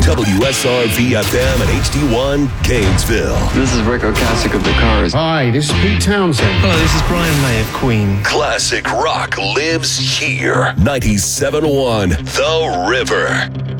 WSRV FM and HD1 Gainesville. This is Rick Ocasek of The Cars. Hi, this is Pete Townsend. Hello, this is Brian May of Queen. Classic rock lives here. 97.1 The River.